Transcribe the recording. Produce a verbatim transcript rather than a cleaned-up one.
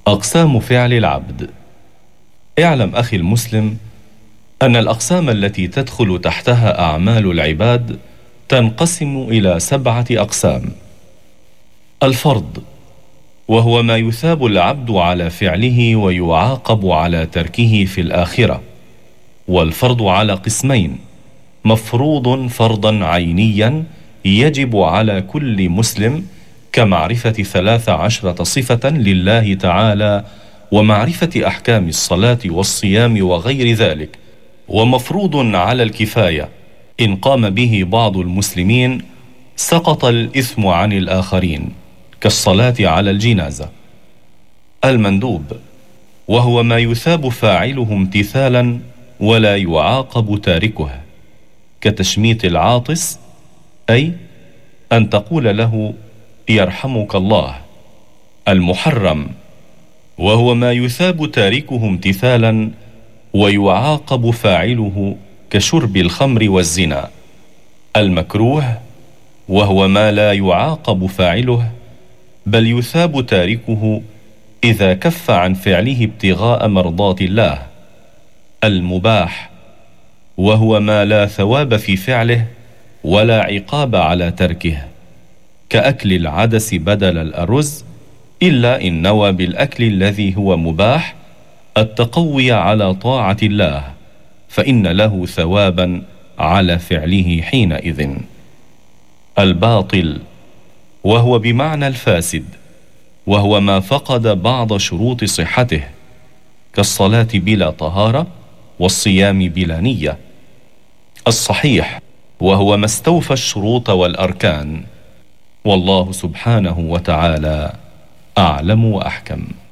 أقسام فعل العبد. اعلم أخي المسلم أن الأقسام التي تدخل تحتها أعمال العباد تنقسم إلى سبعة أقسام. الفرض، وهو ما يثاب العبد على فعله ويعاقب على تركه في الآخرة. والفرض على قسمين: مفروض فرضا عينيا يجب على كل مسلم كمعرفة ثلاث عشرة صفة لله تعالى ومعرفة أحكام الصلاة والصيام وغير ذلك، ومفروض على الكفاية إن قام به بعض المسلمين سقط الإثم عن الآخرين كالصلاة على الجنازة. المندوب، وهو ما يثاب فاعله امتثالا ولا يعاقب تاركه كتشميت العاطس، أي أن تقول له يرحمك الله. المحرم، وهو ما يثاب تاركه امتثالا ويعاقب فاعله كشرب الخمر والزنا. المكروه، وهو ما لا يعاقب فاعله بل يثاب تاركه إذا كف عن فعله ابتغاء مرضات الله. المباح، وهو ما لا ثواب في فعله ولا عقاب على تركه كأكل العدس بدل الأرز، إلا إن نوى بالأكل الذي هو مباح التقوي على طاعة الله، فإن له ثوابا على فعله حينئذ. الباطل، وهو بمعنى الفاسد، وهو ما فقد بعض شروط صحته كالصلاة بلا طهارة والصيام بلا نية. الصحيح، وهو ما استوفى الشروط والأركان. والله سبحانه وتعالى أعلم وأحكم.